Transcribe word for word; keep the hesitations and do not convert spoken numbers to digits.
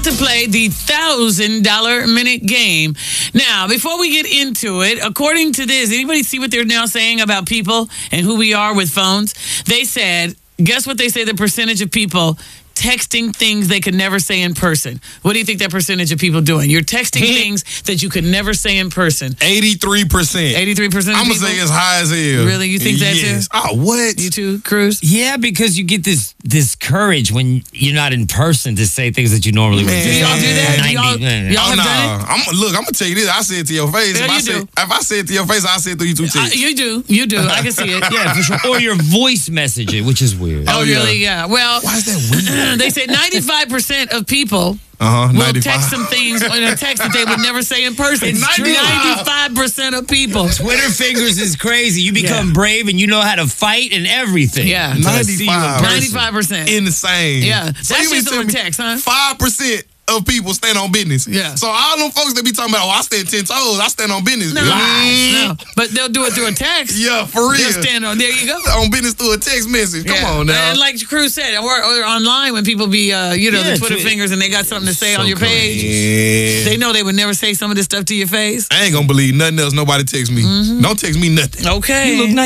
to play the one thousand dollars minute game. Now, before we get into it, according to this, anybody see what they're now saying about people and who we are with phones? They said, guess what they say the percentage of people texting things they could never say in person. What do you think that percentage of people doing? You're texting things that you could never say in person. eighty-three percent. eighty-three percent of I'm going to people? say it's high as hell. Really? You think that yes. too? Oh, what? You too, Cruz? Yeah, because you get this this courage when you're not in person to say things that you normally would Man. Do say. y'all do that? Do y'all, ninety, y'all Oh, have nah. done it? I'm, look, I'm going to tell you this. I say it to your face. Yeah, if, I you say, do. if I say it to your face, I say it to you two Uh, texts. you do. You do. I can see it. Yeah, for sure. Or your voice message it, which is weird. Oh, Oh, yeah. really? Yeah. Well, Why is that weird? they said ninety-five percent of people Uh-huh, will ninety-five. text some things in a text that they would never say in person. It's true. ninety-five percent of people. Twitter fingers is crazy. You become Yeah. brave and you know how to fight and everything. Yeah. Until I see you in ninety-five. person. ninety-five percent. Insane. Yeah. So That's you mean just tell on me text, huh? five percent of people stand on business. Yeah. So all them folks that be talking about, oh, I stand ten toes, I stand on business. No, Lies. no. But they'll do it through a text. Yeah, for real. They'll stand on. There you go. On business through a text message. Come Yeah. on now. And like Cruz said, or, or online when people be, uh, you know, Yeah, the Twitter Twi- fingers and they got something to say So on your page. Yeah. They know they would never say some of this stuff to your face. I ain't gonna believe nothing else nobody text me. Don't text me nothing. Okay. You look nice.